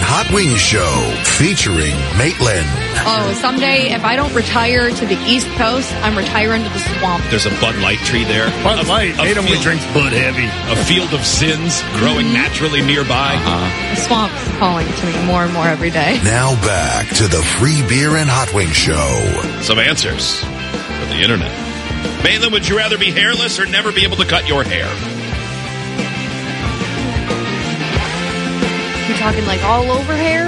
Hot Wings Show featuring Maitland. Oh, someday if I don't retire to the East Coast, I'm retiring to the swamp. There's a Bud Light tree there. Bud Light. Nate only drinks Bud Heavy. A field of sins growing naturally nearby. The swamp's calling to me more and more every day. Now back to the Free Beer and Hot Wings Show. Some answers from the internet. Maitland, would you rather be hairless or never be able to cut your hair? You're talking like all over hair?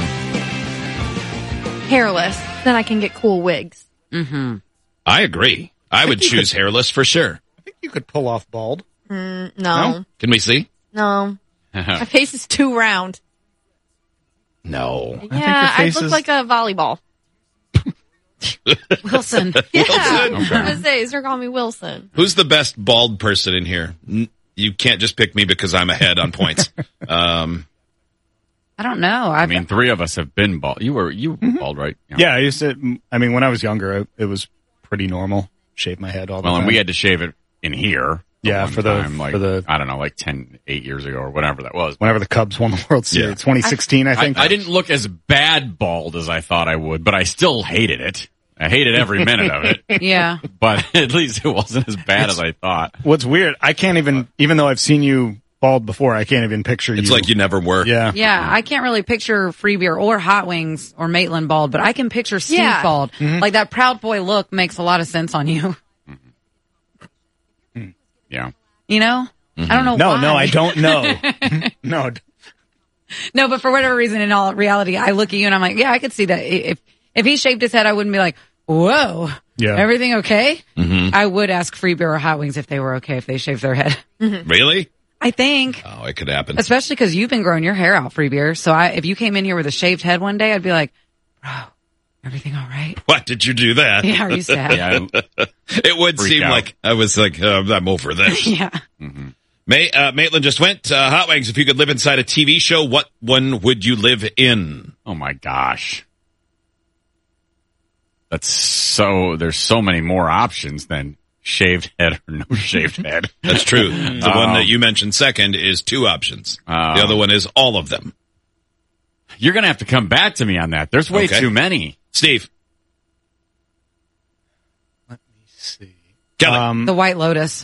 Hairless. Then I can get cool wigs. Mm-hmm. I agree. I would choose hairless for sure. I think you could pull off bald. No. Can we see? No. My face is too round. No. Yeah, I look like a volleyball. Wilson. Yeah. Wilson? I was going to say, sir, call me Wilson. Who's the best bald person in here? You can't just pick me because I'm ahead on points. I don't know. I mean, three of us have been bald. You were bald, right? Yeah, I used to. I mean, when I was younger, it was pretty normal. Shave my head all the time. Well, and we had to shave it in here. Yeah, for the I don't know, like 8 years ago or whatever that was. Whenever the Cubs won the World Series, 2016, I think. I didn't look as bad bald as I thought I would, but I still hated it. I hated every minute of it. Yeah. But at least it wasn't as bad as I thought. What's weird, I can't even though I've seen you bald before, I can't even picture you. It's like you never were. Yeah. Yeah, I can't really picture Free Beer or Hot Wings or Maitland bald, but I can picture Steve bald. Mm-hmm. Like that Proud Boy look makes a lot of sense on you. Yeah. You know? Mm-hmm. I don't know why. No, I don't know. No, but for whatever reason, in all reality, I look at you and I'm like, yeah, I could see that. If he shaved his head, I wouldn't be like, whoa, everything okay? Mm-hmm. I would ask Free Beer or Hot Wings if they were okay if they shaved their head. Really? I think. Oh, it could happen. Especially because you've been growing your hair out, Free Beer. So if you came in here with a shaved head one day, I'd be like, bro, everything all right? What, did you do that? Yeah, are you sad? Yeah. It would seem out. like I was like, I'm over this. Yeah. Mm-hmm. Maitland just went. Hot Wings, if you could live inside a TV show, what one would you live in? Oh my gosh. There's so many more options than shaved head or no shaved head. That's true. The one that you mentioned second is two options. The other one is all of them. You're going to have to come back to me on that. There's way too many. Steve. Let me see. Kelly. The White Lotus.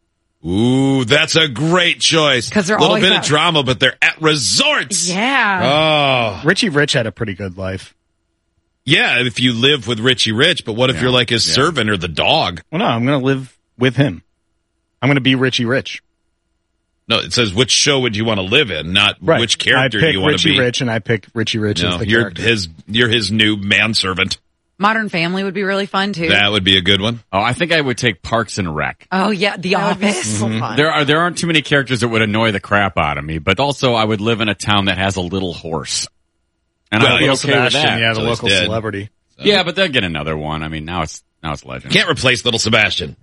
Ooh, that's a great choice. 'Cause they're a little always bit out. of drama, but they're at resorts. Yeah. Oh. Richie Rich had a pretty good life. Yeah, if you live with Richie Rich, but what if you're like his servant or the dog? Well, no, I'm going to live with him. I'm going to be Richie Rich. No, it says which show would you want to live in, not which character do you want to be. I pick Richie Rich, and I pick Richie Rich as the character. You're his new manservant. Modern Family would be really fun too. That would be a good one. Oh, I think I would take Parks and Rec. Oh yeah, The Office. So fun. There aren't too many characters that would annoy the crap out of me, but also I would live in a town that has a little horse. And I'd be okay with that. Yeah, the So he's local dead. celebrity. So. Yeah, but they'll get another one. I mean, now it's legend. Can't replace little Sebastian.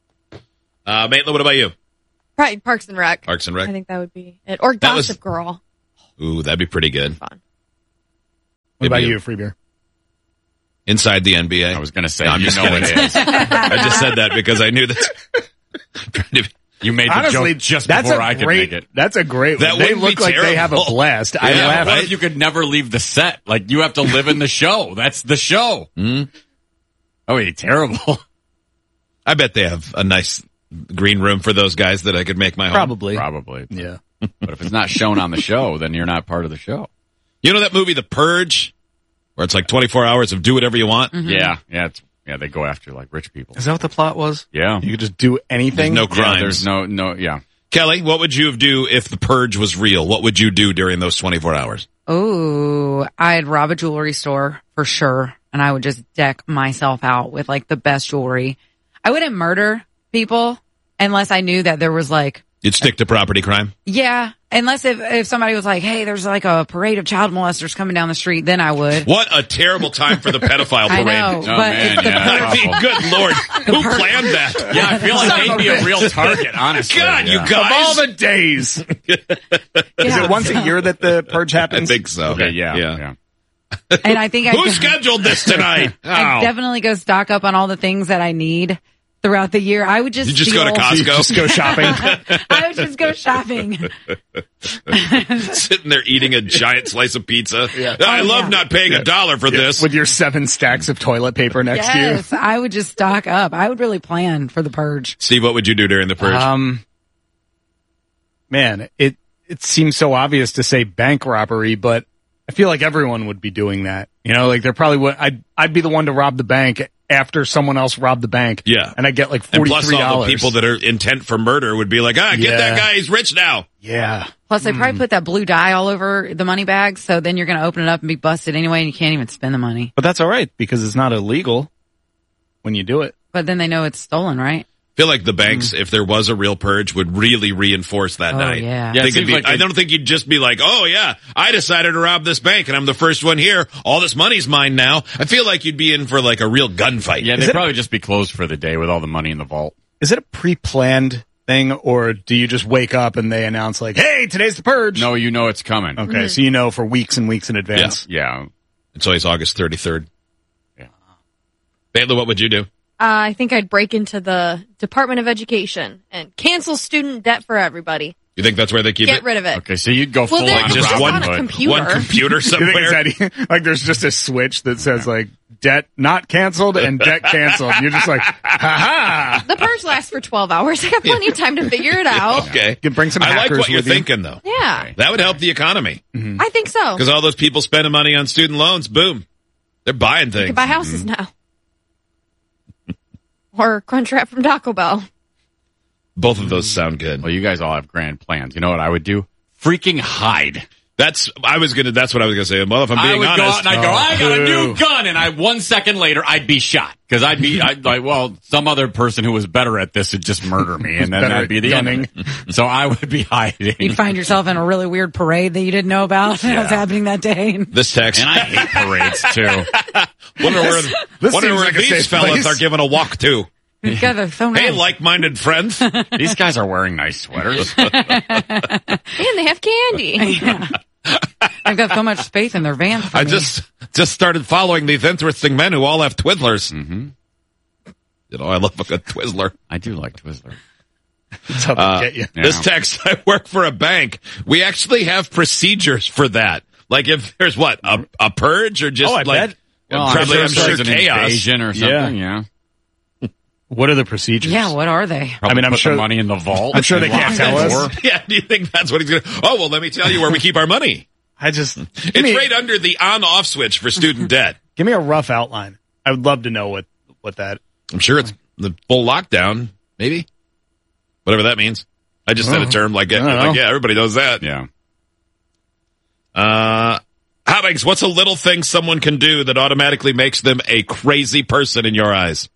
Maitland, what about you? Right, Parks and Rec. Parks and Rec. I think that would be it. Or That was- Gossip Girl. Ooh, that'd be pretty good. Fun. What about you, Free Beer? Inside the NBA. I was going to say, No, I'm just it kidding. is. I just said that because I knew that. You made the Honestly, joke just that's before a I could great, make it. That's a great That one. They wouldn't be look like they have a terrible. blast. I Yeah, laugh. What if you could never leave the set? Like, you have to live in the show. That's the show. Mm. Oh, wait, terrible. I bet they have a nice green room for those guys that I could make my home. Probably. Yeah. But if it's not shown on the show, then you're not part of the show. You know that movie, The Purge, where it's like 24 hours of do whatever you want? Yeah, they go after like rich people. Is that what the plot was? Yeah. You could just do anything? There's no crimes. There's no. Kelly, what would you do if The Purge was real? What would you do during those 24 hours? Oh, I'd rob a jewelry store for sure. And I would just deck myself out with like the best jewelry. I wouldn't murder people unless I knew that there was like, You'd stick to property crime? yeah, unless if somebody was like, hey, there's like a parade of child molesters coming down the street, then I would. What a terrible time for the pedophile I parade. know, Oh, but man, it's the yeah. purge. I mean, good Lord. Who planned that? Yeah, I feel like they'd be a real target, honestly. God, Yeah. you Of guys. all the days. Is it once a year that the purge I happens? think so. Okay, yeah. And I think Who scheduled this tonight? I'd Oh. definitely go stock up on all the things that I need throughout the year. I would just You just go to steal- Costco. Just go shopping. I would just go shopping. Sitting there eating a giant slice of pizza. I love not paying $1 for this. With your 7 stacks of toilet paper next to you. Yes, I would just stock up. I would really plan for the purge. Steve, what would you do during the purge? Man, it seems so obvious to say bank robbery, but I feel like everyone would be doing that. You know, like they're probably would. I'd be the one to rob the bank after someone else robbed the bank. Yeah. And I get like $43. And plus all the people that are intent for murder would be like, get that guy, he's rich now. Yeah. Plus, they probably put that blue dye all over the money bag, so then you're going to open it up and be busted anyway, and you can't even spend the money. But that's all right because it's not illegal when you do it. But then they know it's stolen, right? I feel like the banks, if there was a real purge, would really reinforce that night. Yeah. Yeah, They it could seems be, like I don't think you'd just be like, I decided to rob this bank and I'm the first one here. All this money's mine now. I feel like you'd be in for like a real gunfight. Yeah, they'd probably just be closed for the day with all the money in the vault. Is it a pre-planned thing or do you just wake up and they announce like, hey, today's the purge? No, you know it's coming. Okay, so you know for weeks and weeks in advance. Yeah. It's always August 33rd. Yeah. Baylor, what would you do? I think I'd break into the Department of Education and cancel student debt for everybody. You think that's where they keep Get it? rid of it. Okay, so you'd go full Well, on there's just Robin one- on a Hood. computer. One computer You think somewhere. it's that like there's just a switch that says like debt not canceled and debt canceled. You're just like, ha The purge lasts for 12 hours. I got plenty of time to figure it out. Okay. You bring some I like hackers what you're with you. thinking, though. Yeah, That would help the economy. I think so. Because all those people spending money on student loans, boom, they're buying You things. can buy houses now. Or Crunchwrap from Taco Bell. Both of those sound good. Well, you guys all have grand plans. You know what I would do? Freaking hide. That's what I was gonna say. Well, if I'm I being would go out honest, and I'd go, I got a new boo. gun, and 1 second later, I'd be shot. Because I'd like, well, some other person who was better at this would just murder me, and then Better that'd be the end of it. So I would be hiding. You'd find yourself in a really weird parade that you didn't know about that was happening that day. this text. And I hate parades, too. Wonder where, this wonder seems where like a these safe fellas place. are giving a walk to. You guys are so nice. Hey, like-minded friends. These guys are wearing nice sweaters. And they have candy. I've got so much space in their van for I me. just started following these interesting men who all have Twizzlers. Mm-hmm. You know, I love a good Twizzler. I do like Twizzler. That's how they get you. Yeah. This text, I work for a bank. We actually have procedures for that. Like if there's a purge or just Oh, I like bet. Well, probably I'm if sure there's an chaos. invasion or something, yeah. What are the procedures? Yeah, what are they? Probably I'm put sure- the money in the vault. I'm sure they and can't lock tell the us. door. Yeah, do you think that's what he's going to? Oh, well, let me tell you where we keep our money. I just It's right under the on-off switch for student debt. give me a rough outline. I would love to know what that. I'm sure it's the full lockdown, maybe. Whatever that means. I just said a term like don't know. yeah, everybody knows that. Yeah. Hotwings, what's a little thing someone can do that automatically makes them a crazy person in your eyes?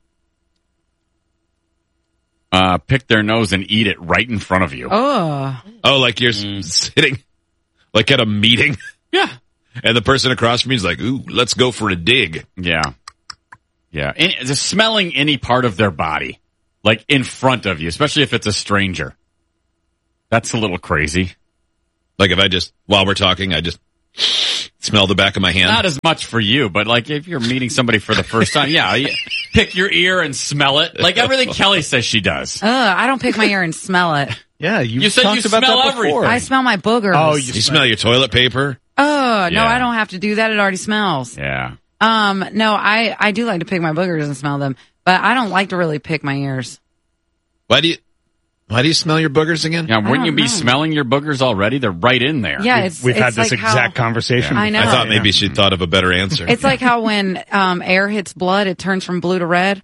Pick their nose and eat it right in front of you. Oh, Oh, like you're sitting like at a meeting Yeah. and the person across from you is like, ooh, let's go for a dig. Yeah. Yeah. Just smelling any part of their body, like in front of you, especially if it's a stranger. That's a little crazy. Like if I just, while we're talking, I just smell the back of my hand. Not as much for you, but like if you're meeting somebody for the first time, yeah, you pick your ear and smell it. Like everything Kelly says she does. I don't pick my ear and smell it. Yeah, You said talked you about smell that before. I smell my boogers. Oh, You smell your toilet paper? Oh, no, Yeah. I don't have to do that. It already smells. Yeah. No, I do like to pick my boogers and smell them, but I don't like to really pick my ears. Why do you smell your boogers again? Yeah, wouldn't you don't be know. smelling your boogers already? They're right in there. Yeah, We've had it's this like exact conversation. I know. I thought maybe she thought of a better answer. It's like how when air hits blood, it turns from blue to red.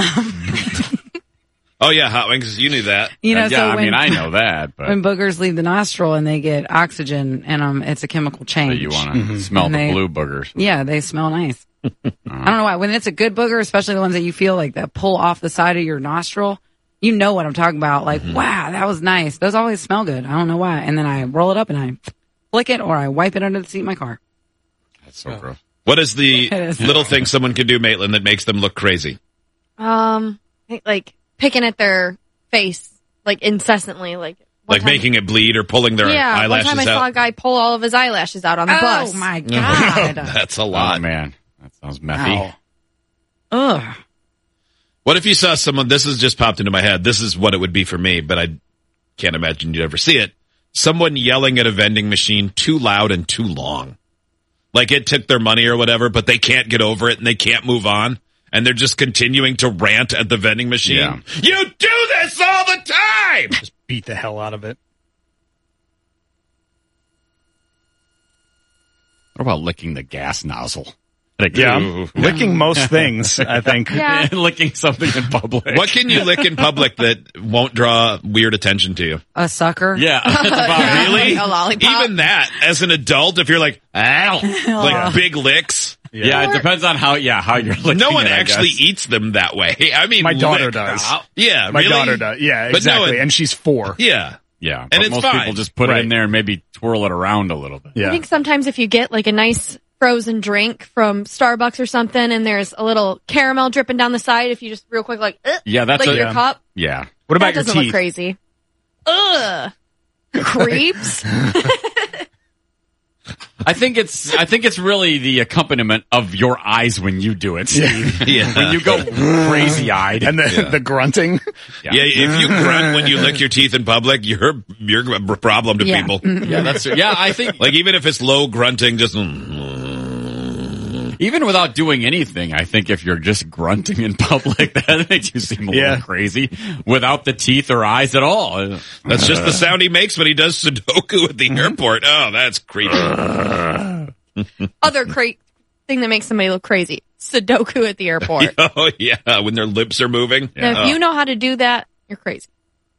Oh yeah, Hot Wings, you knew that. You know, yeah, so I when, mean, I know that, but when boogers leave the nostril and they get oxygen in them, it's a chemical change. you want to smell And the they- blue boogers. Yeah, they smell nice. I don't know why. When it's a good booger, especially the ones that you feel like that pull off the side of your nostril, you know what I'm talking about. Like, wow, that was nice. Those always smell good. I don't know why. And then I roll it up and I flick it or I wipe it under the seat of my car. That's so gross. What is the It is. little thing someone can do, Maitland, that makes them look crazy? I think, like picking at their face, like incessantly, like one Like time- making it bleed or pulling their Yeah, one eyelashes time I saw a out? guy pull all of his eyelashes out on the bus. Oh my God. That's a Oh, lot. man. That sounds methy. Wow. Ugh. What if you saw someone, this has just popped into my head, this is what it would be for me, but I can't imagine you'd ever see it. Someone yelling at a vending machine too loud and too long. Like it took their money or whatever, but they can't get over it and they can't move on. And they're just continuing to rant at the vending machine. Yeah. You do this all the time! Just beat the hell out of it. What about licking the gas nozzle? Licking most things, I think. Yeah. Licking something in public. What can you lick in public that won't draw weird attention to you? A sucker. Yeah. That's about Really? A lollipop. Even that, as an adult, if you're like, ow, like big licks. Yeah, it depends on how you're licking No one it, I actually guess. eats them that way. I mean, My daughter lick. does. Yeah, My really? daughter does. Yeah, But no, exactly. And she's 4. Yeah. Yeah, And but it's most fine. people just put it in there and maybe twirl it around a little bit. Yeah. I think sometimes if you get like a nice frozen drink from Starbucks or something and there's a little caramel dripping down the side, if you just real quick like, Yeah, that's like a- your cup, Yeah. What about that your doesn't look teeth? crazy. Ugh. Creeps. I think it's really the accompaniment of your eyes when you do it, Steve. Yeah. When you go crazy eyed. And the grunting. Yeah, if you grunt when you lick your teeth in public, you're a problem to Yeah. people. I think Like, even if it's low grunting, just... even without doing anything, I think if you're just grunting in public, that makes you seem a little crazy without the teeth or eyes at all. That's just the sound he makes when he does Sudoku at the airport. Oh, that's creepy. Other thing that makes somebody look crazy. Sudoku at the airport. Oh, yeah, when their lips are moving. Now, if you know how to do that, you're crazy.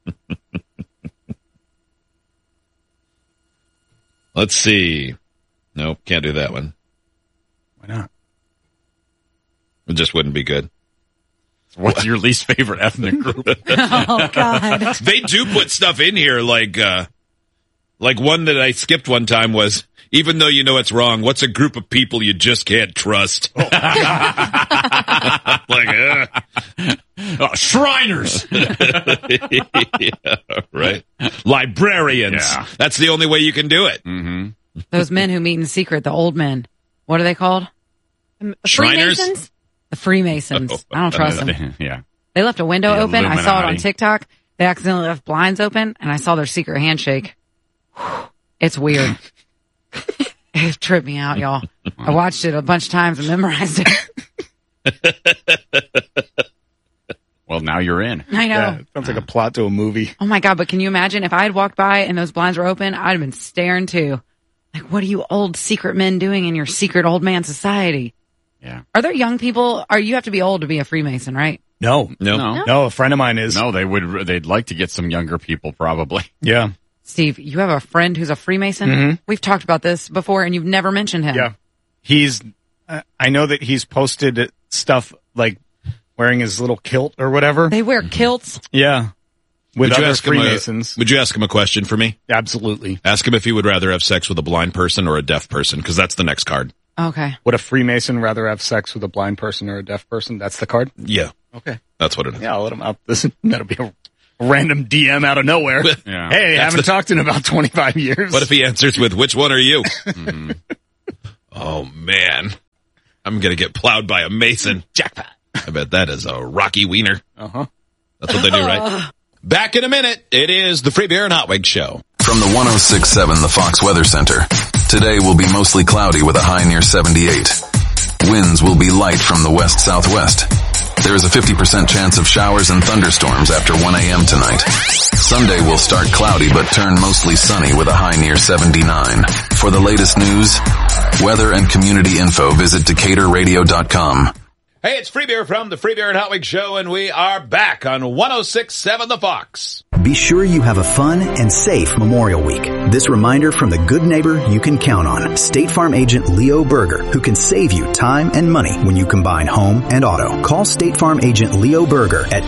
Let's see. Nope, can't do that one. Why not? It just wouldn't be good. What's your least favorite ethnic group? Oh God. They do put stuff in here like one that I skipped one time was, even though you know it's wrong, what's a group of people you just can't trust? Shriners. Yeah, right. Librarians. Yeah. That's the only way you can do it. Mm-hmm. Those men who meet in secret, the old men. What are they called? Shriners? Freemasons? The Freemasons. I don't trust them. Yeah. They left a window The open. I saw it on Illuminati. TikTok. They accidentally left blinds open, and I saw their secret handshake. It's weird. It tripped me out, y'all. I watched it a bunch of times and memorized it. Well, now you're in. I know. Yeah, it sounds like a plot to a movie. Oh my God, but can you imagine if I had walked by and those blinds were open, I'd have been staring too. Like, what are you old secret men doing in your secret old man society? Yeah. Are there young people? You have to be old to be a Freemason, right? No. No. A friend of mine is. No, they'd like to get some younger people probably. Yeah. Steve, you have a friend who's a Freemason? Mm-hmm. We've talked about this before and you've never mentioned him. Yeah. I know that he's posted stuff like wearing his little kilt or whatever. They wear kilts. Yeah. With Would you other ask him Freemasons. would you ask him a question for me? Absolutely. Ask him if he would rather have sex with a blind person or a deaf person, because that's the next card. Okay. Would a Freemason rather have sex with a blind person or a deaf person? That's the card? Yeah, Okay. that's what it is. Yeah, I'll let him out. That'll be a random DM out of nowhere. Yeah. Hey, That's haven't talked in about 25 years. What if he answers with, which one are you? Oh, man. I'm going to get plowed by a mason. Jackpot. I bet that is a rocky wiener. Uh-huh. That's what they do, right? Back in a minute. It is the Free Beer and Hot Wings Show. From the 106.7 The Fox Weather Center. Today will be mostly cloudy with a high near 78. Winds will be light from the west-southwest. There is a 50% chance of showers and thunderstorms after 1 a.m. tonight. Sunday will start cloudy but turn mostly sunny with a high near 79. For the latest news, weather, and community info, visit DecaturRadio.com. Hey, it's Free Beer from the Free Beer and Hot Wings Show, and we are back on 106.7 The Fox. Be sure you have a fun and safe Memorial Week. This reminder from the good neighbor you can count on, State Farm agent Leo Berger, who can save you time and money when you combine home and auto. Call State Farm agent Leo Berger at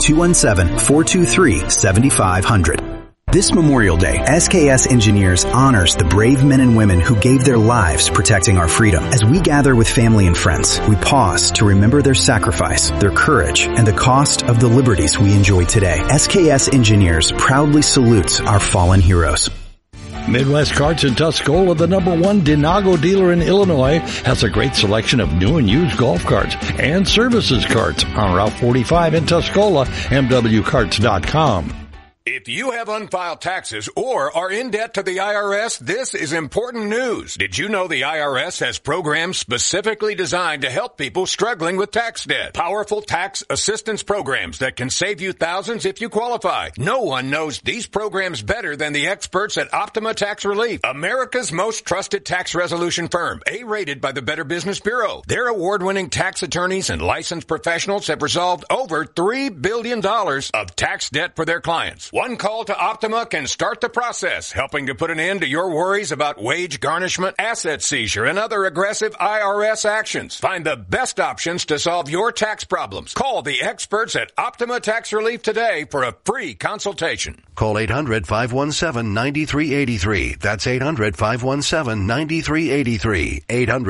217-423-7500. This Memorial Day, SKS Engineers honors the brave men and women who gave their lives protecting our freedom. As we gather with family and friends, we pause to remember their sacrifice, their courage, and the cost of the liberties we enjoy today. SKS Engineers proudly salutes our fallen heroes. Midwest Carts in Tuscola, the #1 Denago dealer in Illinois, has a great selection of new and used golf carts and services carts on Route 45 in Tuscola, mwcarts.com. If you have unfiled taxes or are in debt to the IRS, this is important news. Did you know the IRS has programs specifically designed to help people struggling with tax debt? Powerful tax assistance programs that can save you thousands if you qualify. No one knows these programs better than the experts at Optima Tax Relief, America's most trusted tax resolution firm, A-rated by the Better Business Bureau. Their award-winning tax attorneys and licensed professionals have resolved over $3 billion of tax debt for their clients. One call to Optima can start the process, helping to put an end to your worries about wage garnishment, asset seizure, and other aggressive IRS actions. Find the best options to solve your tax problems. Call the experts at Optima Tax Relief today for a free consultation. Call 800-517-9383. That's 800-517-9383.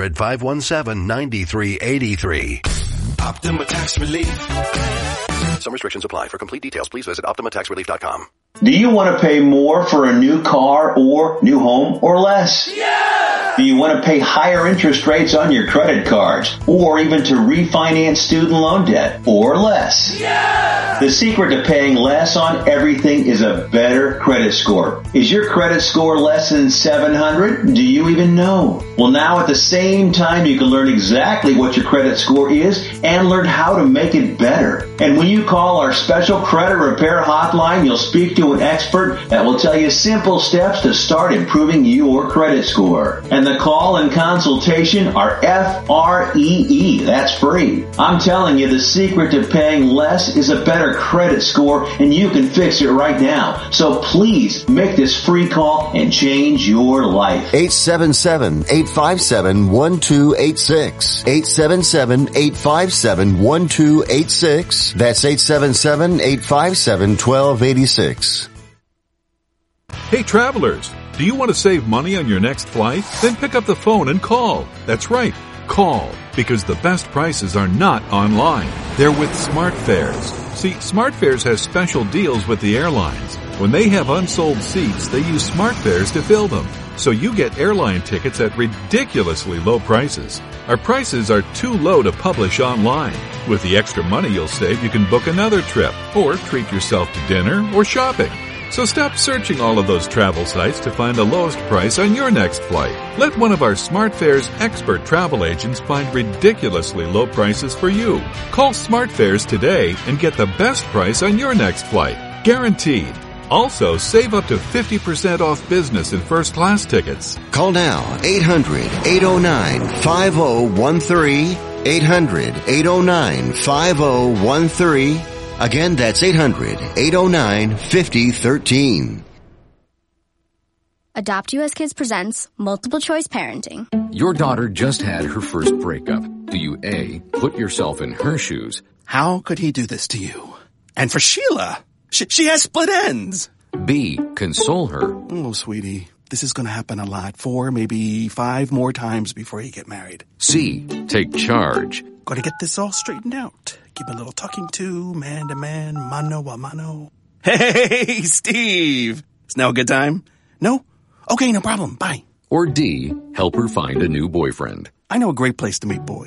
800-517-9383. Optima Tax Relief. Some restrictions apply. For complete details, please visit OptimaTaxRelief.com. Do you want to pay more for a new car or new home or less? Yeah! Do you want to pay higher interest rates on your credit cards or even to refinance student loan debt or less? Yeah! The secret to paying less on everything is a better credit score. Is your credit score less than 700? Do you even know? Well, now at the same time, you can learn exactly what your credit score is and learn how to make it better. And when you call our special credit repair hotline, you'll speak to an expert that will tell you simple steps to start improving your credit score. And the call and consultation are FREE. That's free. I'm telling you, the secret to paying less is a better credit score, and you can fix it right now. So please make this free call and change your life. 877-857-1286. 877-857-1286. That's 877-857-1286. Hey travelers, do you want to save money on your next flight? Then pick up the phone and call. That's right, call, because the best prices are not online. They're with SmartFares. See, SmartFares has special deals with the airlines. When they have unsold seats, they use SmartFares to fill them. So you get airline tickets at ridiculously low prices. Our prices are too low to publish online. With the extra money you'll save, you can book another trip or treat yourself to dinner or shopping. So stop searching all of those travel sites to find the lowest price on your next flight. Let one of our SmartFares expert travel agents find ridiculously low prices for you. Call SmartFares today and get the best price on your next flight. Guaranteed. Also, save up to 50% off business and first class tickets. Call now, 800-809-5013. 800-809-5013. Again, that's 800-809-5013. Adopt US Kids presents Multiple Choice Parenting. Your daughter just had her first breakup. Do you A, put yourself in her shoes? How could he do this to you? And for Sheila, she has split ends. B, console her. Oh, sweetie, this is going to happen a lot. 4, maybe 5 more times before you get married. C, take charge. Got to get this all straightened out. Give a little talking to, man to man, mano a mano. Hey, Steve! Is now a good time? No? Okay, no problem. Bye. Or D, help her find a new boyfriend. I know a great place to meet boys.